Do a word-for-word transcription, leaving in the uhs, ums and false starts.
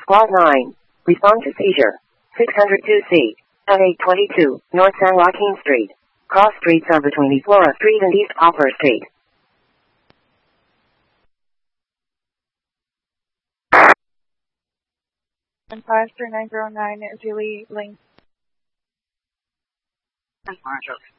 Squad nine. Respond to seizure. six oh two C. At eight twenty-two, North San Joaquin Street. Cross streets are between East Flora Street and East Poplar Street. And five three nine zero nine, Julie Lane. Marshall.